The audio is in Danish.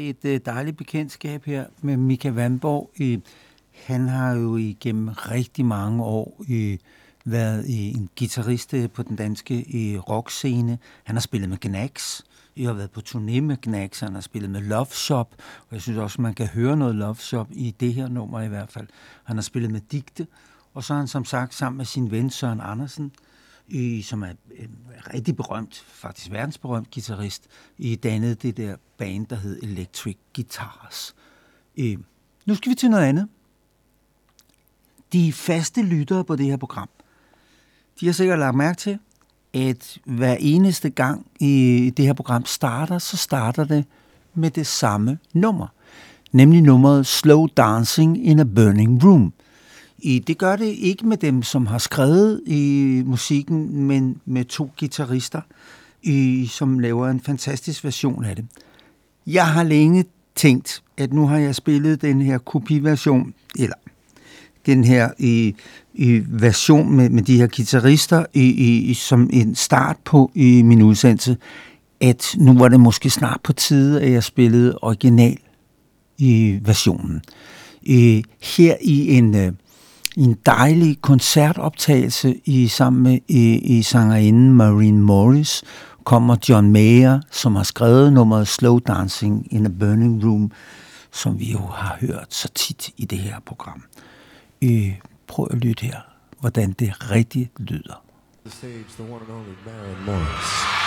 et dejligt bekendtskab her med Mika Vandborg. Han har jo igennem rigtig mange år været en guitarist på den danske rockscene. Han har spillet med Gnags. Jeg har været på turné med Gnags. Han har spillet med Love Shop. Og jeg synes også, man kan høre noget Love Shop i det her nummer i hvert fald. Han har spillet med Digte. Og så har han som sagt sammen med sin ven Søren Andersen, som er en rigtig berømt, faktisk verdensberømt guitarist, dannet det der band, der hed Electric Guitars. Nu skal vi til noget andet. De faste lyttere på det her program, de har sikkert lagt mærke til, at hver eneste gang i det her program starter, så starter det med det samme nummer. Nemlig nummeret Slow Dancing in a Burning Room. Det gør det ikke med dem, som har skrevet i musikken, men med 2 guitarister, som laver en fantastisk version af det. Jeg har længe tænkt, at nu har jeg spillet den her kopiversion, eller den her version med de her guitarister som en start på min udsendelse, at nu var det måske snart på tide, at jeg spillede original i versionen. Her i en dejlig koncertoptagelse sammen med sangerinden Maureen Morris kommer John Mayer, som har skrevet nummeret Slow Dancing in a Burning Room, som vi jo har hørt så tit i det her program. Prøv at lytte her, hvordan det rigtigt lyder. The stage, the one and only Maureen Morris.